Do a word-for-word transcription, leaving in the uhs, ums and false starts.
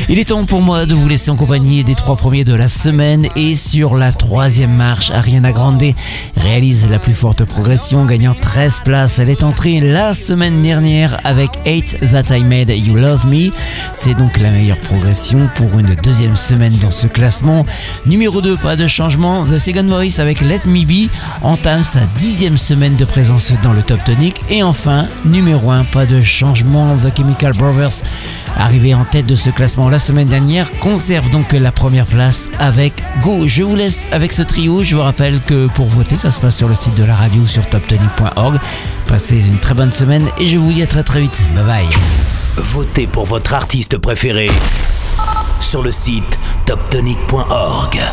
Il est temps pour moi de vous laisser en compagnie des trois premiers de la semaine et sur la troisième marche, Ariana Grande réalise la plus forte progression, gagnant treize places. Elle est entrée la semaine dernière avec Hate That I Made You Love Me. C'est donc la meilleure progression pour une deuxième semaine dans ce classement. Numéro deux, pas de changement. The Second Voice avec Let Me Be entame sa dixième semaine de présence dans le Top Tonic. Et enfin, numéro un, pas de changement. The Chemical Brothers, arrivé en tête de ce classement la semaine dernière, conserve donc la première place avec Go. Je vous laisse avec ce trio. Je vous rappelle que pour voter, ça se passe sur le site de la radio sur top tonic point org. Passez une très bonne semaine et je vous dis à très très vite. Bye bye. Votez pour votre artiste préféré sur le site top tonic point org.